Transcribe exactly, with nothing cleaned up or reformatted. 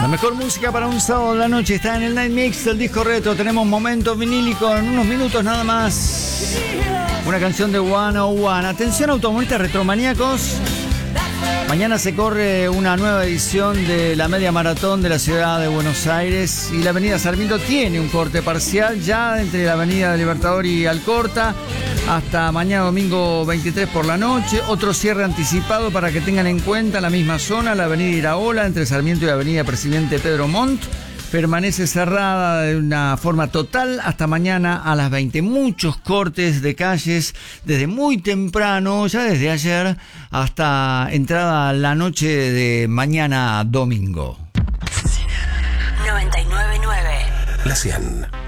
La mejor música para un sábado de la noche está en el Night Mix del disco retro. Tenemos momento vinílico en unos minutos nada más. Una canción de ciento uno. Atención automovilistas retromaníacos. Mañana se corre una nueva edición de la media maratón de la ciudad de Buenos Aires y la avenida Sarmiento tiene un corte parcial ya entre la avenida Libertador y Alcorta hasta mañana domingo veintitrés por la noche. Otro cierre anticipado para que tengan en cuenta la misma zona, la avenida Iraola entre Sarmiento y avenida Presidente Pedro Montt. Permanece cerrada de una forma total hasta mañana a las veinte. Muchos cortes de calles desde muy temprano, ya desde ayer, hasta entrada la noche de mañana domingo. noventa y nueve punto nueve La cien.